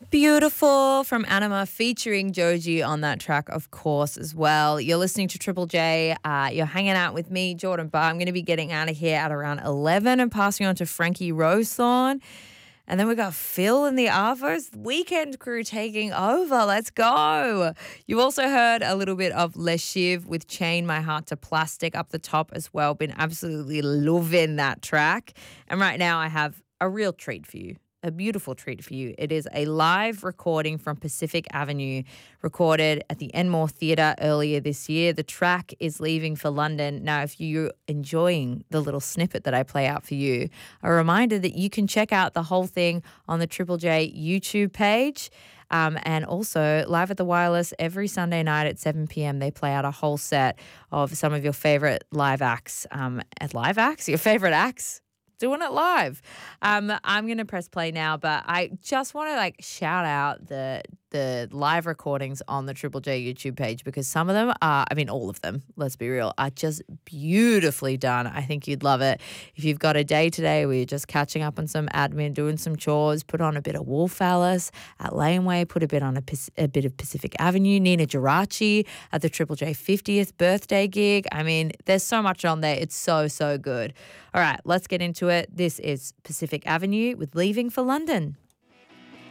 Beautiful from Anima featuring Joji on that track, of course, as well. You're listening to Triple J. You're hanging out with me, Jordan Barr. I'm going to be getting out of here at around 11 and passing on to Frankie Rosethorn. And then we got Phil and the Arvos weekend crew taking over. Let's go. You also heard a little bit of Les Chiv with Chain My Heart to Plastic up the top as well. Been absolutely loving that track. And right now I have a real treat for you. A beautiful treat for you. It is a live recording from Pacific Avenue, recorded at the Enmore Theatre earlier this year. The track is Leaving for London. Now, if you're enjoying the little snippet that I play out for you, a reminder that you can check out the whole thing on the Triple J YouTube page. And also live at the Wireless every Sunday night at 7 p.m. They play out a whole set of some of your favorite live acts. Your favorite acts? Doing it live. I'm going to press play now, but I just want to shout out the live recordings on the Triple J YouTube page because some of them are, all of them, let's be real, are just beautifully done. I think you'd love it. If you've got a day today where you're just catching up on some admin, doing some chores, put on a bit of Wolf Alice at Laneway, put a bit on a bit of Pacific Avenue, Nina Geraci at the Triple J 50th birthday gig. There's so much on there. It's so, so good. All right, let's get into it. This is Pacific Avenue with Leaving for London.